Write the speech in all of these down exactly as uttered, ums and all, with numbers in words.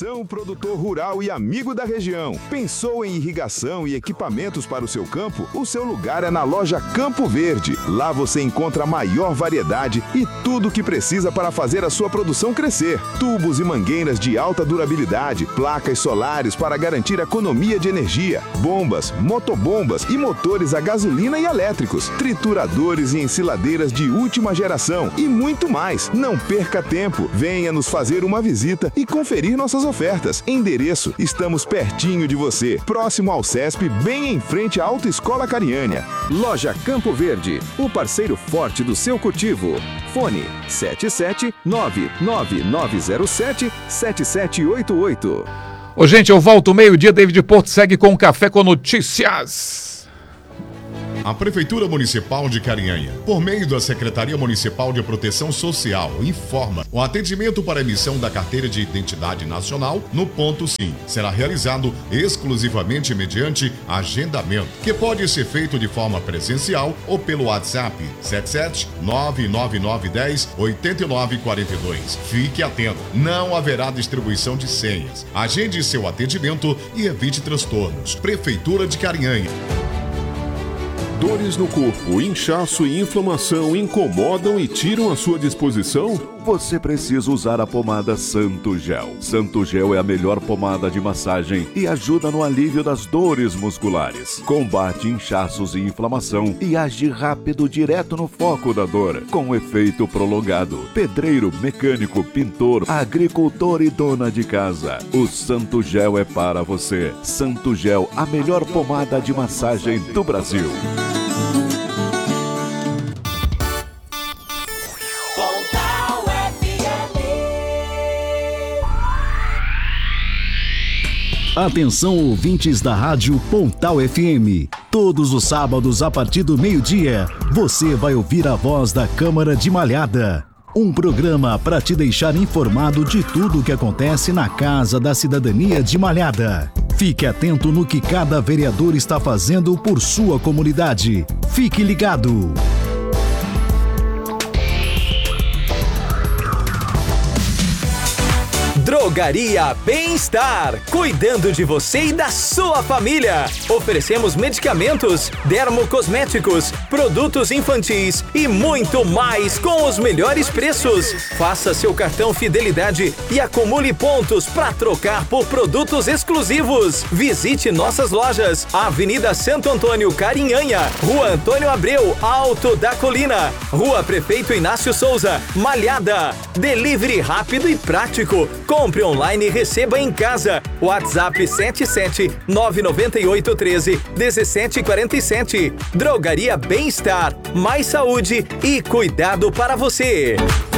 Atenção, produtor rural e amigo da região. Pensou em irrigação e equipamentos para o seu campo? O seu lugar é na loja Campo Verde. Lá você encontra a maior variedade e tudo o que precisa para fazer a sua produção crescer. Tubos e mangueiras de alta durabilidade, placas solares para garantir economia de energia, bombas, motobombas e motores a gasolina e elétricos, trituradores e ensiladeiras de última geração e muito mais. Não perca tempo. Venha nos fazer uma visita e conferir nossas ofertas. Endereço: estamos pertinho de você, próximo ao SESP, bem em frente à Autoescola Cariânia. Loja Campo Verde, o parceiro forte do seu cultivo. Fone sete sete nove nove nove zero sete sete sete oito oito. Ô, gente, eu volto meio-dia. David Porto segue com o Café com Notícias. A Prefeitura Municipal de Carianha, por meio da Secretaria Municipal de Proteção Social, informa: o atendimento para emissão da Carteira de Identidade Nacional no ponto Sim será realizado exclusivamente mediante agendamento, que pode ser feito de forma presencial ou pelo WhatsApp sete sete nove nove nove um zero oito nove quatro dois. Fique atento, não haverá distribuição de senhas. Agende seu atendimento e evite transtornos. Prefeitura de Carianha. Dores no corpo, inchaço e inflamação incomodam e tiram a sua disposição? Você precisa usar a pomada Santo Gel. Santo Gel é a melhor pomada de massagem e ajuda no alívio das dores musculares. Combate inchaços e inflamação e age rápido direto no foco da dor, com efeito prolongado. Pedreiro, mecânico, pintor, agricultor e dona de casa. O Santo Gel é para você. Santo Gel, a melhor pomada de massagem do Brasil. Atenção, ouvintes da Rádio Pontal F M. Todos os sábados, a partir do meio-dia, você vai ouvir a voz da Câmara de Malhada. Um programa para te deixar informado de tudo o que acontece na Casa da Cidadania de Malhada. Fique atento no que cada vereador está fazendo por sua comunidade. Fique ligado. Drogaria Bem-Estar, cuidando de você e da sua família. Oferecemos medicamentos, dermocosméticos, produtos infantis e muito mais com os melhores preços. Faça seu cartão Fidelidade e acumule pontos para trocar por produtos exclusivos. Visite nossas lojas: Avenida Santo Antônio, Carinhanha, Rua Antônio Abreu, Alto da Colina, Rua Prefeito Inácio Souza, Malhada. Delivery rápido e prático. Compre online e receba em casa. WhatsApp sete sete nove nove oito um três um sete quatro sete. Drogaria Bem-Estar. Mais saúde e cuidado para você.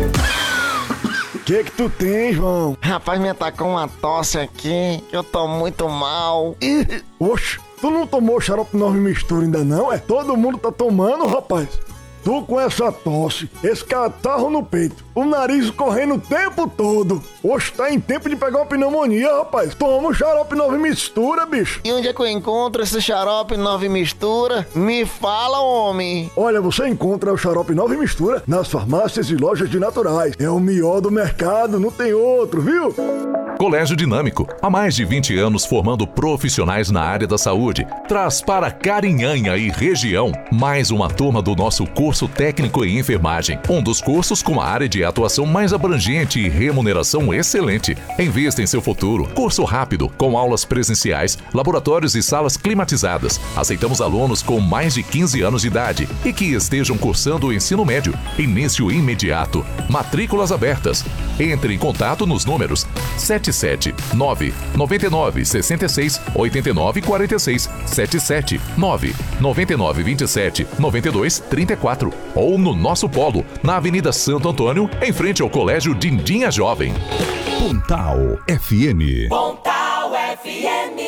O que que tu tem, João? Rapaz, me atacou uma tosse aqui. Eu tô muito mal. Oxe, tu não tomou xarope nove mistura ainda não? É? Todo mundo tá tomando, rapaz. Tu com essa tosse, esse catarro no peito, o nariz correndo o tempo todo. Oxe, tá em tempo de pegar uma pneumonia, rapaz. Toma o xarope nove mistura, bicho. E onde é que eu encontro esse xarope nove mistura? Me fala, homem. Olha, você encontra o xarope nove mistura nas farmácias e lojas de naturais. É o melhor do mercado, não tem outro, viu? Colégio Dinâmico, há mais de vinte anos formando profissionais na área da saúde, traz para Carinhanha e região mais uma turma do nosso curso técnico em enfermagem, um dos cursos com a área de atuação mais abrangente e remuneração excelente. Invista em seu futuro. Curso rápido, com aulas presenciais, laboratórios e salas climatizadas. Aceitamos alunos com mais de quinze anos de idade e que estejam cursando o ensino médio. Início imediato. Matrículas abertas. Entre em contato nos números sete sete nove nove nove seis seis oito nove quatro seis, sete sete nove nove nove dois sete nove dois três quatro ou no nosso polo, na Avenida Santo Antônio, em frente ao Colégio Dindinha Jovem. Pontal F M. Pontal F M.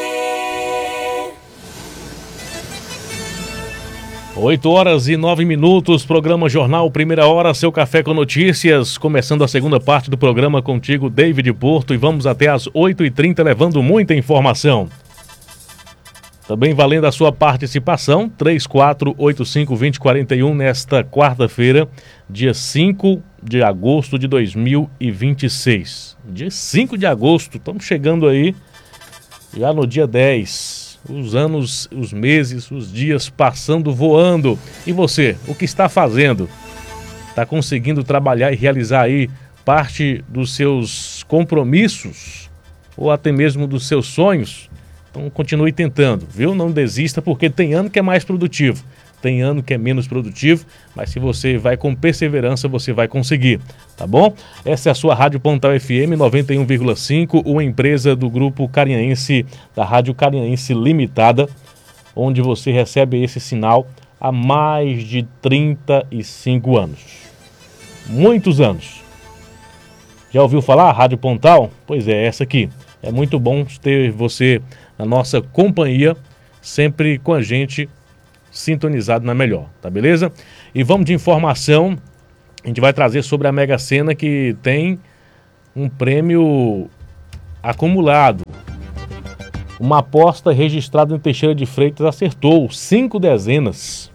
oito horas e nove minutos, programa Jornal Primeira Hora, seu café com notícias, começando a segunda parte do programa contigo, David Porto, e vamos até às oito e trinta levando muita informação. Também valendo a sua participação, três quatro oito cinco, dois zero quatro um, nesta quarta-feira, dia cinco de agosto de dois mil e vinte e seis. Dia cinco de agosto, estamos chegando aí já no dia dez. Os anos, os meses, os dias passando voando. E você, o que está fazendo? Está conseguindo trabalhar e realizar aí parte dos seus compromissos ou até mesmo dos seus sonhos? Então continue tentando, viu? Não desista, porque tem ano que é mais produtivo, tem ano que é menos produtivo, mas se você vai com perseverança, você vai conseguir, tá bom? Essa é a sua Rádio Pontal F M noventa e um vírgula cinco, uma empresa do Grupo Carinhaense, da Rádio Carinhaense Limitada, onde você recebe esse sinal há mais de trinta e cinco anos. Muitos anos. Já ouviu falar Rádio Pontal? Pois é, essa aqui. É muito bom ter você na nossa companhia, sempre com a gente sintonizado na melhor, tá beleza? E vamos de informação, a gente vai trazer sobre a Mega Sena, que tem um prêmio acumulado. Uma aposta registrada em Teixeira de Freitas acertou cinco dezenas.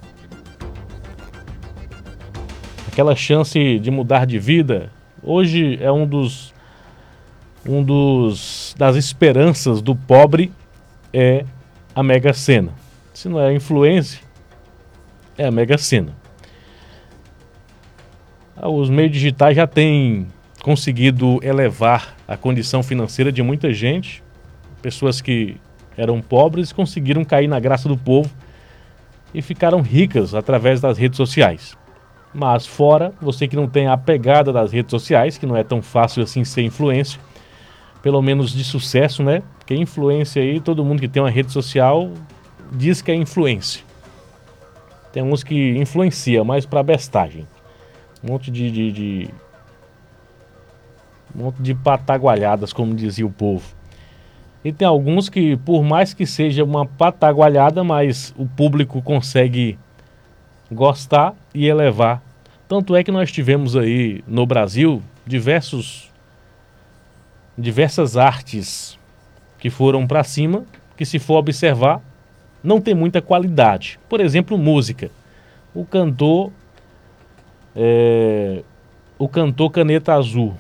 Aquela chance de mudar de vida, hoje é um dos, um dos das esperanças do pobre, é a Mega Sena. Se não é a influência, é a Mega Sena. Os meios digitais já têm conseguido elevar a condição financeira de muita gente. Pessoas que eram pobres conseguiram cair na graça do povo e ficaram ricas através das redes sociais. Mas fora, você que não tem a pegada das redes sociais, que não é tão fácil assim ser influência, pelo menos de sucesso, né? Porque influência aí, todo mundo que tem uma rede social diz que é influência. Tem uns que influencia, mas para bestagem. Um monte de, de, de... Um monte de patagualhadas, como dizia o povo. E tem alguns que, por mais que seja uma patagualhada, mas o público consegue gostar e elevar. Tanto é que nós tivemos aí no Brasil diversos, diversas artes que foram para cima, que se for observar, não tem muita qualidade. Por exemplo, música. O cantor, é, o cantor Caneta Azul,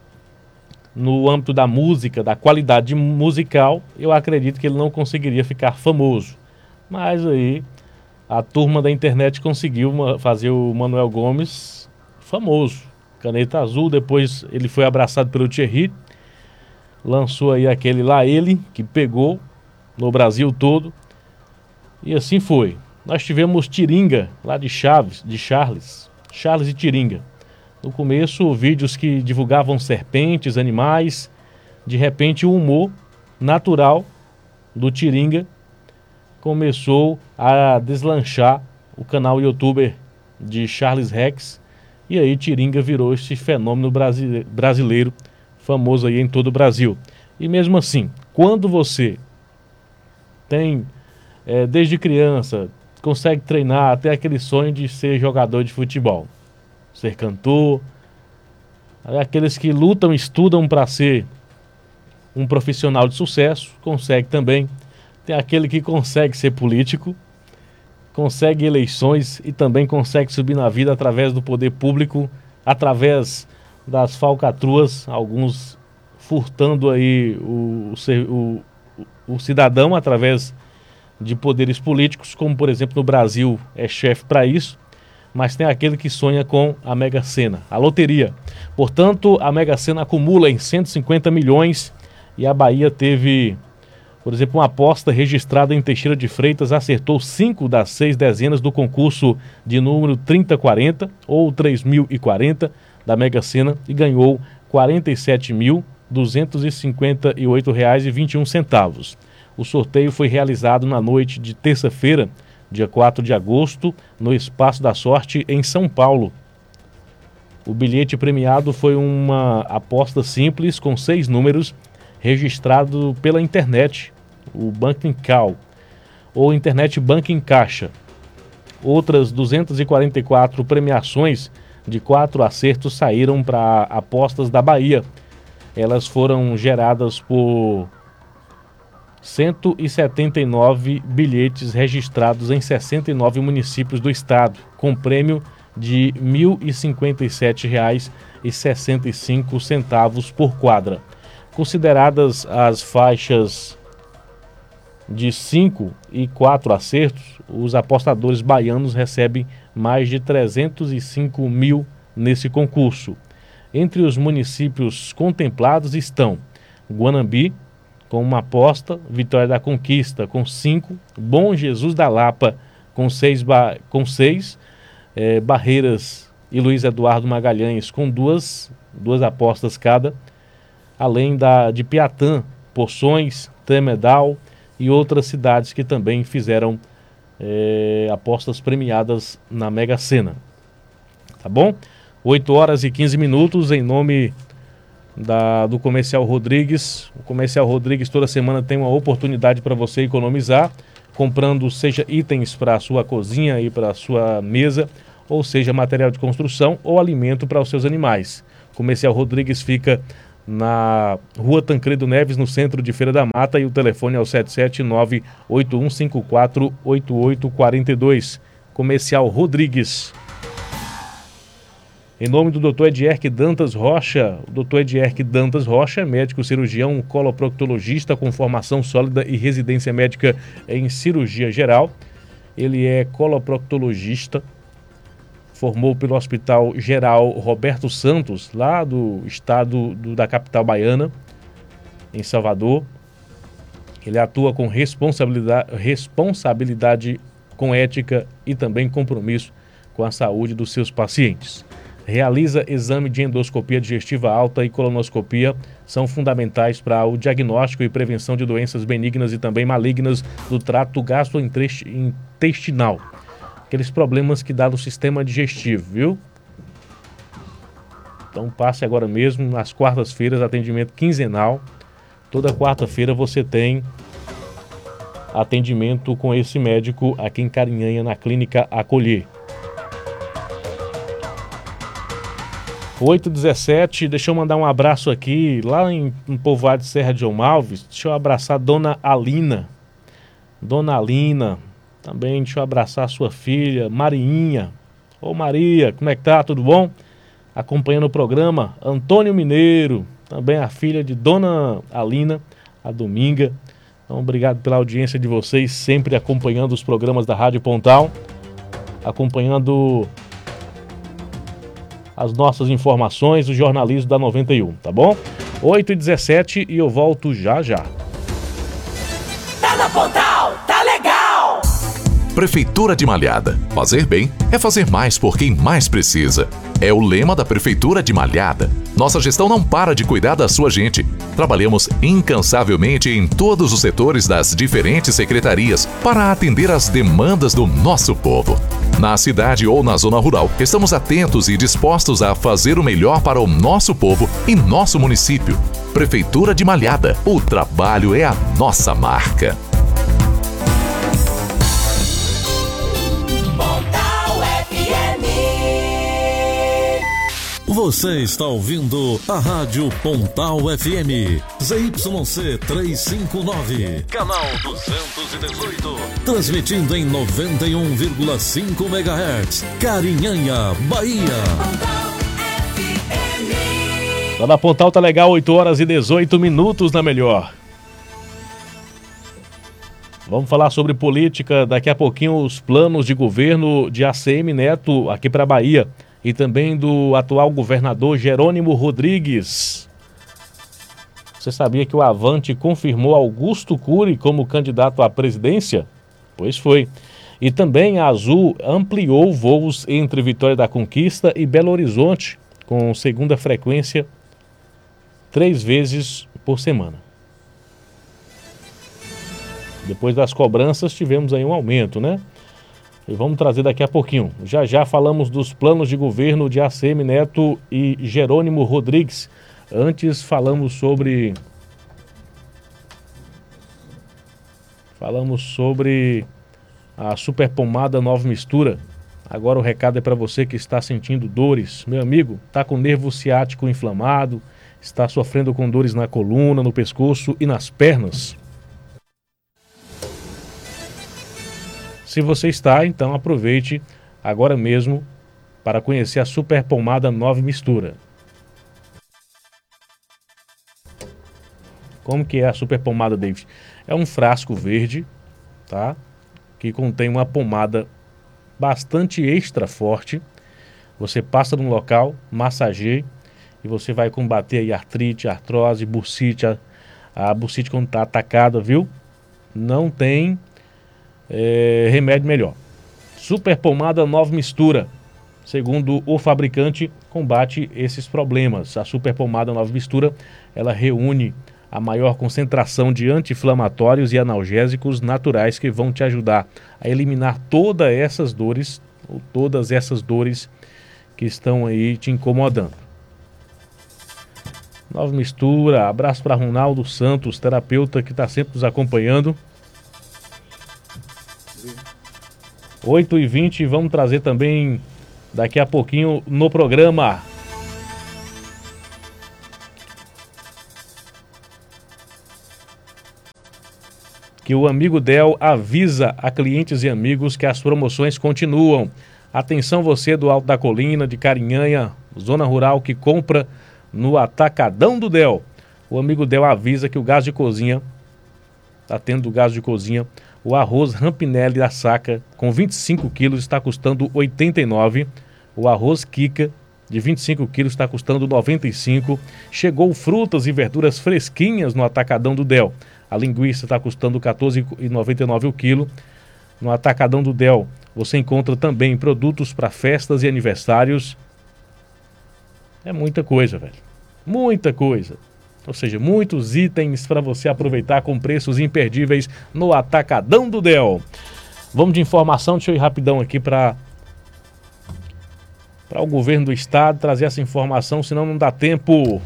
no âmbito da música, da qualidade musical, eu acredito que ele não conseguiria ficar famoso. Mas aí a turma da internet conseguiu uma, fazer o Manuel Gomes famoso. Caneta Azul, depois ele foi abraçado pelo Thierry, lançou aí aquele Lá Ele, que pegou no Brasil todo, e assim foi. Nós tivemos Tiringa, lá de Chaves, de Charles, Charles e Tiringa. No começo, vídeos que divulgavam serpentes, animais. De repente, o humor natural do Tiringa começou a deslanchar o canal youtuber de Charles Rex. E aí Tiringa virou esse fenômeno brasile- brasileiro, famoso aí em todo o Brasil. E mesmo assim, quando você tem, é, desde criança, consegue treinar até aquele sonho de ser jogador de futebol, ser cantor, aqueles que lutam, estudam para ser um profissional de sucesso, consegue também. Tem aquele que consegue ser político, consegue eleições e também consegue subir na vida através do poder público, através das falcatruas, alguns furtando aí o, o, o cidadão através de poderes políticos, como por exemplo no Brasil é chefe para isso. Mas tem aquele que sonha com a Mega Sena, a loteria. Portanto, a Mega Sena acumula em cento e cinquenta milhões e a Bahia teve, por exemplo, uma aposta registrada em Teixeira de Freitas, acertou cinco das seis dezenas do concurso de número trinta quarenta ou três mil e quarenta da Mega Sena e ganhou quarenta e sete mil duzentos e cinquenta e oito reais e vinte e um centavos. O sorteio foi realizado na noite de terça-feira, dia quatro de agosto, no Espaço da Sorte, em São Paulo. O bilhete premiado foi uma aposta simples com seis números, registrado pela internet, o Banking Call, ou Internet Banking Caixa. Outras duzentas e quarenta e quatro premiações de quatro acertos saíram para apostas da Bahia. Elas foram geradas por cento e setenta e nove bilhetes registrados em sessenta e nove municípios do estado, com prêmio de mil e cinquenta e sete reais e sessenta e cinco centavos por quadra. Consideradas as faixas de cinco e quatro acertos, os apostadores baianos recebem mais de trezentos e cinco mil nesse concurso. Entre os municípios contemplados estão Guanambi, com uma aposta, Vitória da Conquista, com cinco, Bom Jesus da Lapa, com seis, ba- com seis é, Barreiras e Luiz Eduardo Magalhães, com duas, duas apostas cada, além da, de Piatã, Poções, Tremedal e outras cidades que também fizeram é, apostas premiadas na Mega Sena. Tá bom? oito horas e quinze minutos, em nome da, do Comercial Rodrigues. O Comercial Rodrigues toda semana tem uma oportunidade para você economizar, comprando seja itens para a sua cozinha e para a sua mesa, ou seja, material de construção ou alimento para os seus animais. O Comercial Rodrigues fica na Rua Tancredo Neves, no centro de Feira da Mata, e o telefone é o sete sete nove oito um cinco quatro oito oito quatro dois. Comercial Rodrigues. Em nome do doutor Edierque Dantas Rocha, o doutor Edierque Dantas Rocha é médico cirurgião coloproctologista com formação sólida e residência médica em cirurgia geral. Ele é coloproctologista, formou pelo Hospital Geral Roberto Santos, lá do estado do, da capital baiana, em Salvador. Ele atua com responsabilidade, responsabilidade com ética e também compromisso com a saúde dos seus pacientes. Realiza exame de endoscopia digestiva alta e colonoscopia, são fundamentais para o diagnóstico e prevenção de doenças benignas e também malignas do trato gastrointestinal. Aqueles problemas que dá no sistema digestivo, viu? Então passe agora mesmo, nas quartas-feiras, atendimento quinzenal. Toda quarta-feira você tem atendimento com esse médico aqui em Carinhanha, na Clínica Acolher. oito e dezessete, deixa eu mandar um abraço aqui, lá em, em Povoado de Serra de João Alves. Deixa eu abraçar Dona Alina. Dona Alina, também deixa eu abraçar a sua filha, Mariinha. Ô Maria, como é que tá? Tudo bom? Acompanhando o programa, Antônio Mineiro, também a filha de Dona Alina, a Dominga. Então, obrigado pela audiência de vocês, sempre acompanhando os programas da Rádio Pontal, acompanhando as nossas informações, o jornalismo da noventa e um, tá bom? oito e dezessete e eu volto já já. Tá na Pontal, tá legal! Prefeitura de Malhada. Fazer bem é fazer mais por quem mais precisa. É o lema da Prefeitura de Malhada. Nossa gestão não para de cuidar da sua gente. Trabalhamos incansavelmente em todos os setores das diferentes secretarias para atender às demandas do nosso povo. Na cidade ou na zona rural, estamos atentos e dispostos a fazer o melhor para o nosso povo e nosso município. Prefeitura de Malhada. O trabalho é a nossa marca. Você está ouvindo a Rádio Pontal F M, Z Y C trezentos e cinquenta e nove, canal duzentos e dezoito, transmitindo em noventa e um vírgula cinco megahertz, Carinhanha, Bahia. Lá na Pontal tá legal, oito horas e dezoito minutos na melhor. Vamos falar sobre política, daqui a pouquinho os planos de governo de A C M Neto aqui para Bahia. E também do atual governador Jerônimo Rodrigues. Você sabia que o Avante confirmou Augusto Cury como candidato à presidência? Pois foi. E também a Azul ampliou voos entre Vitória da Conquista e Belo Horizonte, com segunda frequência, três vezes por semana. Depois das cobranças tivemos aí um aumento, né? E vamos trazer daqui a pouquinho. Já já falamos dos planos de governo de A C M Neto e Jerônimo Rodrigues. Antes falamos sobre... Falamos sobre a super pomada Nova Mistura. Agora o recado é para você que está sentindo dores. Meu amigo, está com nervo ciático inflamado, está sofrendo com dores na coluna, no pescoço e nas pernas. Se você está, então aproveite agora mesmo para conhecer a Super Pomada nove Mistura. Como que é a Super Pomada, David? É um frasco verde, tá? Que contém uma pomada bastante extra forte. Você passa num local, massageia e você vai combater aí artrite, artrose, bursite. A, a bursite quando está atacada, viu? Não tem é, remédio melhor. Super Pomada nove Mistura. Segundo o fabricante, combate esses problemas. A Super Pomada nove Mistura, ela reúne a maior concentração de anti-inflamatórios e analgésicos naturais que vão te ajudar a eliminar todas essas dores, ou todas essas dores que estão aí te incomodando. Nova Mistura, abraço para Ronaldo Santos, terapeuta que está sempre nos acompanhando. oito e vinte, vamos trazer também daqui a pouquinho no programa que o Amigo Del avisa a clientes e amigos que as promoções continuam. Atenção você do Alto da Colina, de Carinhanha, zona rural que compra no Atacadão do Del. O Amigo Del avisa que o gás de cozinha, está tendo gás de cozinha, o arroz Rampinelli da saca com vinte e cinco quilos está custando oitenta e nove reais. O arroz Kika de vinte e cinco quilos está custando noventa e cinco reais. Chegou frutas e verduras fresquinhas no Atacadão do Del. A linguiça está custando quatorze reais e noventa e nove centavos o quilo. No Atacadão do Del você encontra também produtos para festas e aniversários. É muita coisa, velho. Muita coisa. Ou seja, muitos itens para você aproveitar com preços imperdíveis no Atacadão do Del. Vamos de informação, deixa eu ir rapidão aqui para para o governo do estado trazer essa informação, senão não dá tempo.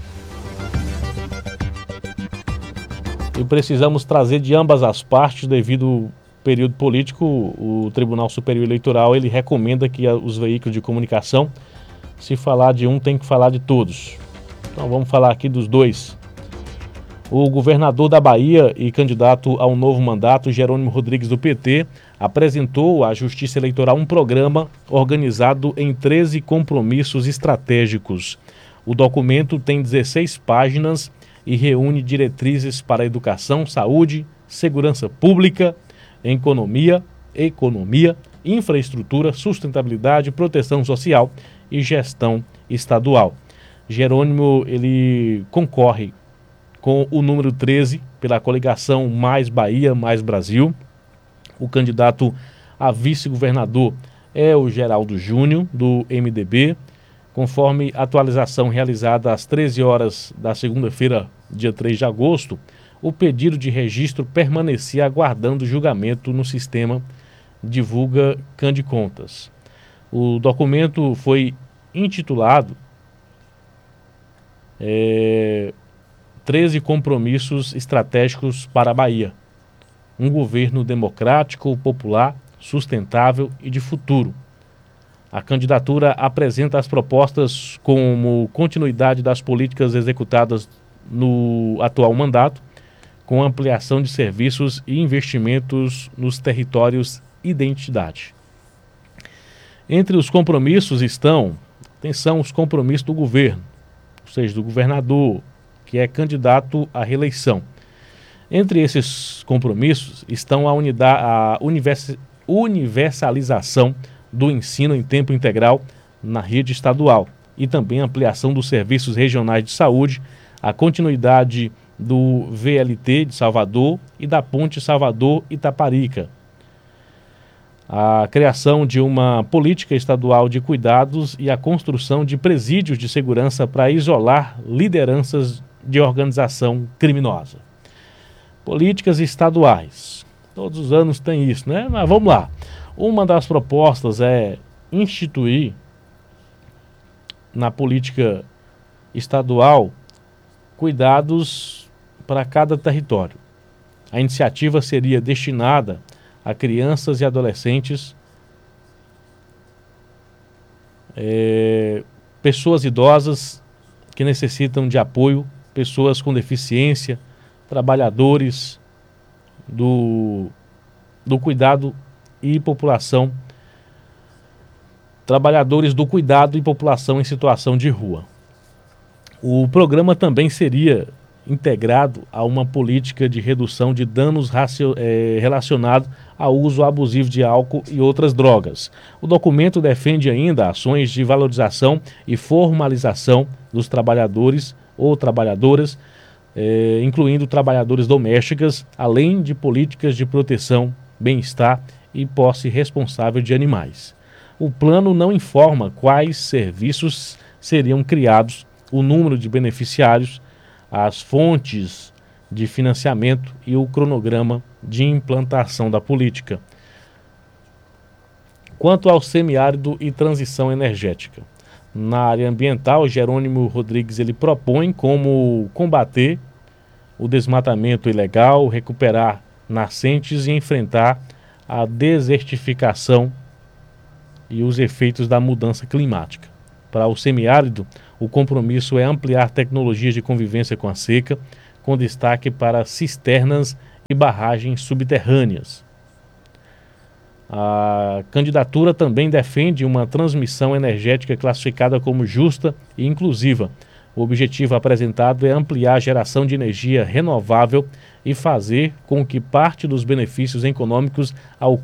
E precisamos trazer de ambas as partes, devido ao período político. O Tribunal Superior Eleitoral, ele recomenda que os veículos de comunicação, se falar de um, tem que falar de todos. Então vamos falar aqui dos dois. O governador da Bahia e candidato ao novo mandato, Jerônimo Rodrigues, do P T, apresentou à Justiça Eleitoral um programa organizado em treze compromissos estratégicos. O documento tem dezesseis páginas e reúne diretrizes para educação, saúde, segurança pública, economia, economia, infraestrutura, sustentabilidade, proteção social e gestão estadual. Jerônimo, ele concorre com o número treze pela coligação Mais Bahia, Mais Brasil. O candidato a vice-governador é o Geraldo Júnior, do M D B. Conforme atualização realizada às treze horas da segunda-feira, dia três de agosto, o pedido de registro permanecia aguardando julgamento no sistema Divulga Candicontas. O documento foi intitulado é, treze compromissos estratégicos para a Bahia. Um governo democrático, popular, sustentável e de futuro. A candidatura apresenta as propostas como continuidade das políticas executadas no atual mandato, com ampliação de serviços e investimentos nos territórios identidade. Entre os compromissos estão, atenção, os compromissos do governo, ou seja, do governador, que é candidato à reeleição. Entre esses compromissos estão a, unidade, a univers, universalização do ensino em tempo integral na rede estadual e também a ampliação dos serviços regionais de saúde, a continuidade do V L T de Salvador e da Ponte Salvador-Itaparica, a criação de uma política estadual de cuidados e a construção de presídios de segurança para isolar lideranças de organização criminosa. Políticas estaduais. Todos os anos tem isso, né? Mas vamos lá. Uma das propostas é instituir na política estadual cuidados para cada território. A iniciativa seria destinada a crianças e adolescentes, é, pessoas idosas que necessitam de apoio, pessoas com deficiência, trabalhadores do, do cuidado e população trabalhadores do cuidado e população em situação de rua. O programa também seria integrado a uma política de redução de danos racio, eh, relacionados ao uso abusivo de álcool e outras drogas. O documento defende ainda ações de valorização e formalização dos trabalhadores ou trabalhadoras, eh, incluindo trabalhadoras domésticas, além de políticas de proteção, bem-estar e posse responsável de animais. O plano não informa quais serviços seriam criados, o número de beneficiários, as fontes de financiamento e o cronograma de implantação da política. Quanto ao semiárido e transição energética, na área ambiental, Jerônimo Rodrigues ele propõe como combater o desmatamento ilegal, recuperar nascentes e enfrentar a desertificação e os efeitos da mudança climática. Para o semiárido, o compromisso é ampliar tecnologias de convivência com a seca, com destaque para cisternas e barragens subterrâneas. A candidatura também defende uma transmissão energética classificada como justa e inclusiva. O objetivo apresentado é ampliar a geração de energia renovável e fazer com que parte dos benefícios econômicos ao